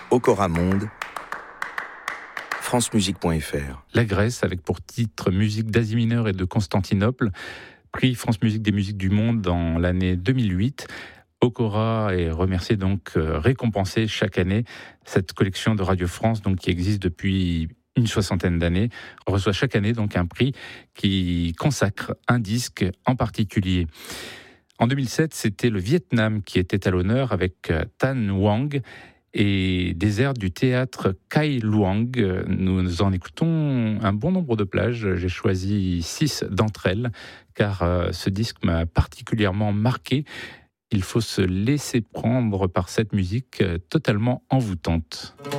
Okora Monde, francemusique.fr. La Grèce, avec pour titre musique d'Asie mineure et de Constantinople, prix France Musique des musiques du monde dans l'année 2008. Okora est remercié, donc récompensé chaque année. Cette collection de Radio France, donc, qui existe depuis une soixantaine d'années, reçoit chaque année donc un prix qui consacre un disque en particulier. En 2007, c'était le Vietnam qui était à l'honneur avec Tan Hoang et des airs du théâtre Kai Luang. Nous en écoutons un bon nombre de plages. J'ai choisi 6 d'entre elles, car ce disque m'a particulièrement marqué. Il faut se laisser prendre par cette musique totalement envoûtante.